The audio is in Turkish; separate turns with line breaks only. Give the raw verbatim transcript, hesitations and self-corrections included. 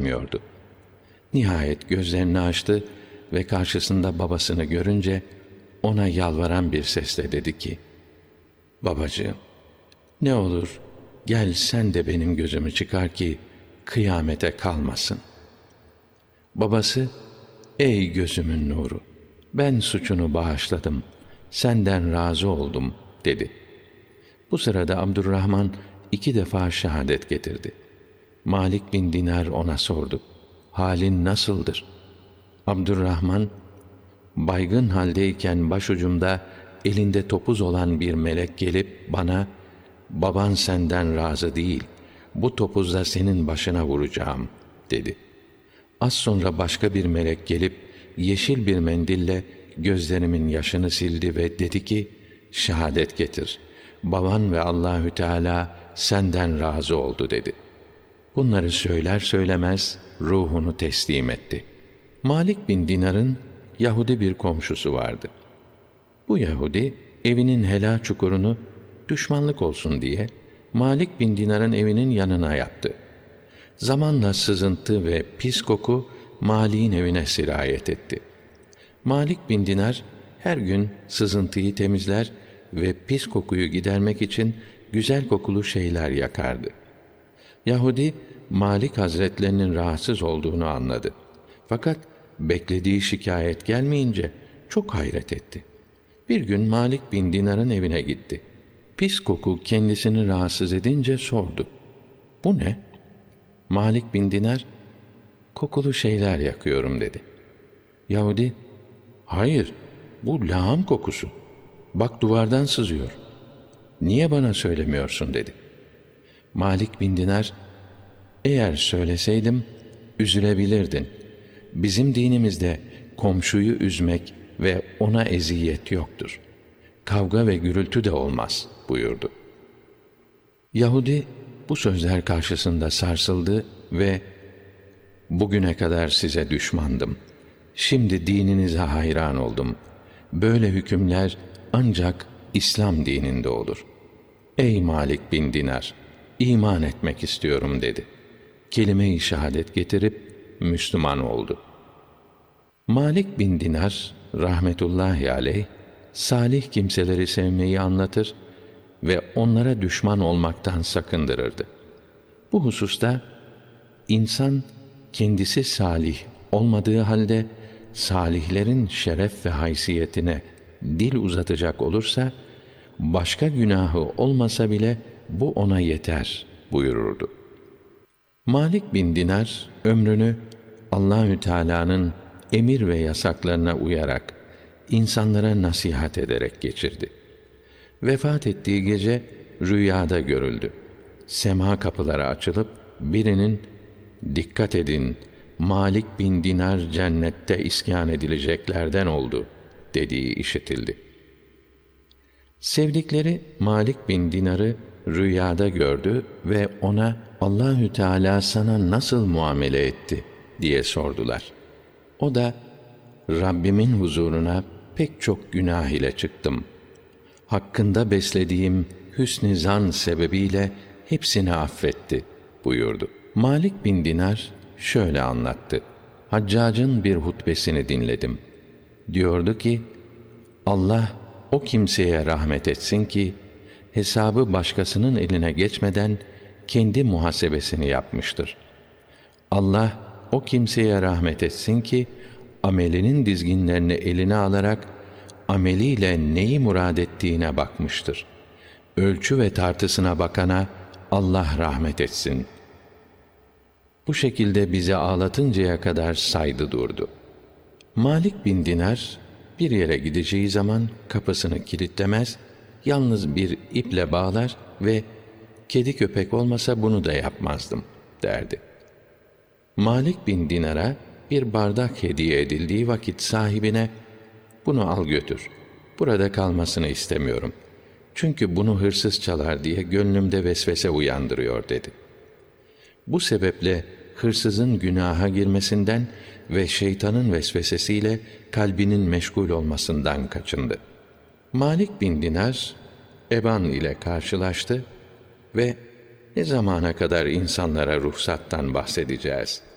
gelmiyordu. Nihayet gözlerini açtı ve karşısında babasını görünce ona yalvaran bir sesle dedi ki, "Babacığım, ne olur gel sen de benim gözümü çıkar ki kıyamete kalmasın." Babası, "Ey gözümün nuru, ben suçunu bağışladım, senden razı oldum," dedi. Bu sırada Abdurrahman iki defa şehadet getirdi. Malik bin Dinar ona sordu, "Halin nasıldır?" Abdurrahman, "Baygın haldeyken başucumda elinde topuz olan bir melek gelip bana, 'Baban senden razı değil, bu topuzla senin başına vuracağım,' dedi. Az sonra başka bir melek gelip yeşil bir mendille gözlerimin yaşını sildi ve dedi ki, 'Şehadet getir, baban ve Allahü Teala senden razı oldu,' dedi. Bunları söyler söylemez ruhunu teslim etti. Malik bin Dinar'ın Yahudi bir komşusu vardı. Bu Yahudi evinin helal çukurunu düşmanlık olsun diye Malik bin Dinar'ın evinin yanına yaptı. Zamanla sızıntı ve pis koku Malik'in evine sirayet etti. Malik bin Dinar her gün sızıntıyı temizler ve pis kokuyu gidermek için güzel kokulu şeyler yakardı. Yahudi, Malik Hazretlerinin rahatsız olduğunu anladı. Fakat beklediği şikayet gelmeyince çok hayret etti. Bir gün Malik bin Dinar'ın evine gitti. Pis koku kendisini rahatsız edince sordu, "Bu ne?" Malik bin Dinar, "Kokulu şeyler yakıyorum," dedi. Yahudi, "Hayır, bu lağım kokusu. Bak duvardan sızıyor. Niye bana söylemiyorsun?" dedi. Malik bin Dinar, "Eğer söyleseydim üzülebilirdin. Bizim dinimizde komşuyu üzmek ve ona eziyet yoktur. Kavga ve gürültü de olmaz," buyurdu. Yahudi bu sözler karşısında sarsıldı ve "Bugüne kadar size düşmandım. Şimdi dininize hayran oldum. Böyle hükümler ancak İslam dininde olur. Ey Malik bin Dinar, iman etmek istiyorum," dedi. Kelime-i şehadet getirip Müslüman oldu. Malik bin Dinar rahmetullahi aleyh salih kimseleri sevmeyi anlatır ve onlara düşman olmaktan sakındırırdı. Bu hususta insan kendisi salih olmadığı halde salihlerin şeref ve haysiyetine dil uzatacak olursa başka günahı olmasa bile bu ona yeter buyururdu. Malik bin Dinar ömrünü Allahü Teala'nın emir ve yasaklarına uyarak insanlara nasihat ederek geçirdi. Vefat ettiği gece rüyada görüldü. Sema kapıları açılıp birinin "Dikkat edin, Malik bin Dinar cennette iskan edileceklerden oldu," dediği işitildi. Sevdikleri Malik bin Dinar'ı rüyada gördü ve ona "Allahü Teala sana nasıl muamele etti?" diye sordular. O da "Rabbimin huzuruna pek çok günah ile çıktım. Hakkında beslediğim hüsn-i zan sebebiyle hepsini affetti," buyurdu. Malik bin Dinar şöyle anlattı. Haccac'ın bir hutbesini dinledim. Diyordu ki, Allah o kimseye rahmet etsin ki, hesabı başkasının eline geçmeden kendi muhasebesini yapmıştır. Allah o kimseye rahmet etsin ki, amelinin dizginlerini eline alarak, ameliyle neyi murad ettiğine bakmıştır. Ölçü ve tartısına bakana Allah rahmet etsin. Bu şekilde bizi ağlatıncaya kadar saydı durdu. Malik bin Dinar bir yere gideceği zaman kapısını kilitlemez, yalnız bir iple bağlar ve "Kedi köpek olmasa bunu da yapmazdım," derdi. Malik bin Dinar'a bir bardak hediye edildiği vakit sahibine "Bunu al götür, burada kalmasını istemiyorum. Çünkü bunu hırsız çalar diye gönlümde vesvese uyandırıyor," dedi. Bu sebeple hırsızın günaha girmesinden ve şeytanın vesvesesiyle kalbinin meşgul olmasından kaçındı. Malik bin Dinar, Eban ile karşılaştı ve "Ne zamana kadar insanlara ruhsattan bahsedeceğiz?